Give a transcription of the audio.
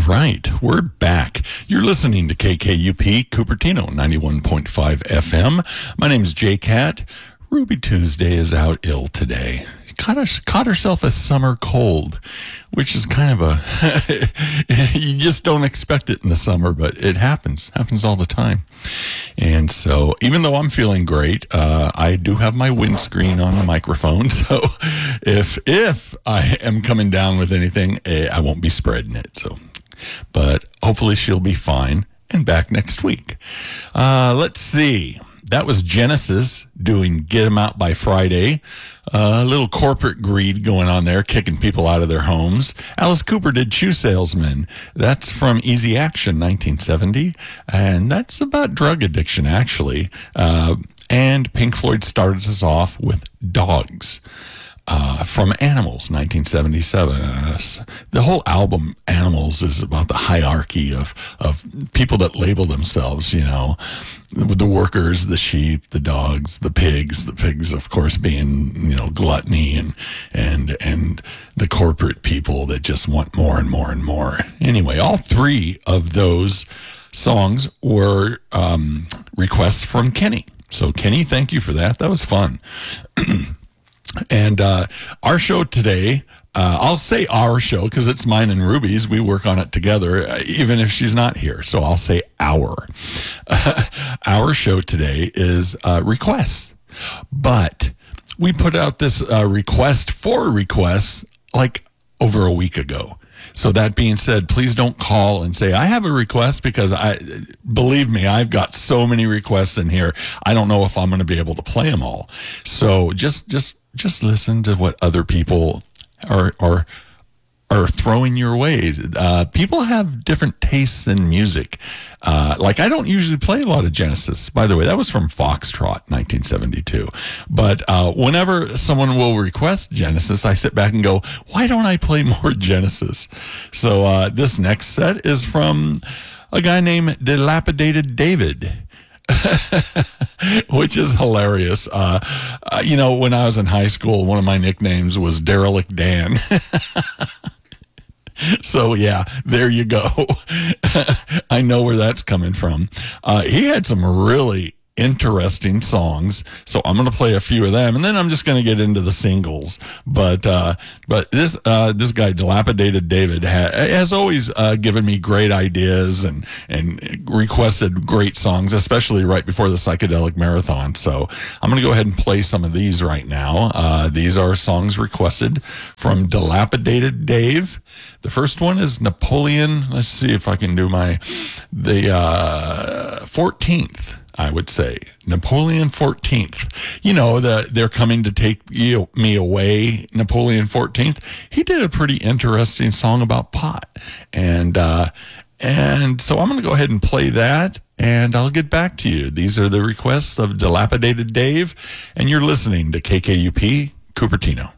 right, we're back. You're listening to KKUP Cupertino 91.5 FM. My name is Jay Cat. Ruby Tuesday is out ill today. Caught herself a summer cold, which is kind of a, you just don't expect it in the summer, but it happens all the time. And so even though I'm feeling great, I do have my windscreen on the microphone. So if I am coming down with anything, I won't be spreading it. So, but hopefully she'll be fine and back next week. Let's see. That was Genesis doing Get 'Em Out by Friday. A little corporate greed going on there, kicking people out of their homes. Alice Cooper did Shoe Salesman. That's from Easy Action, 1970. And that's about drug addiction, actually. And Pink Floyd started us off with Dogs. From Animals, 1977. The whole album, Animals, is about the hierarchy of people that label themselves, you know, the workers, the sheep, the dogs, the pigs, of course, being, you know, gluttony and the corporate people that just want more and more and more. Anyway, all three of those songs were requests from Kenny. So, Kenny, thank you for that. That was fun. And our show today, I'll say our show because it's mine and Ruby's. We work on it together, even if she's not here. So I'll say our. Our show today is requests. But we put out this request for requests like over a week ago. So that being said, please don't call and say, I have a request, because believe me, I've got so many requests in here. I don't know if I'm going to be able to play them all. So just listen to what other people are throwing your way. People have different tastes in music. Like, I don't usually play a lot of Genesis. By the way, that was from Foxtrot, 1972. But whenever someone will request Genesis, I sit back and go, why don't I play more Genesis? So this next set is from a guy named Dilapidated David. Which is hilarious. You know, when I was in high school, one of my nicknames was Derelict Dan. So, yeah, there you go. I know where that's coming from. He had some really interesting songs, so I'm going to play a few of them, and then I'm just going to get into the singles. But this guy, Dilapidated David, has always given me great ideas and requested great songs, especially right before the Psychedelic Marathon. So I'm going to go ahead and play some of these right now. These are songs requested from Dilapidated Dave. The first one is Napoleon. Let's see if I can do the 14th. I would say Napoleon 14th. You know, they're coming to take me away, Napoleon 14th. He did a pretty interesting song about pot. And so I'm going to go ahead and play that, and I'll get back to you. These are the requests of Dilapidated Dave, and you're listening to KKUP Cupertino.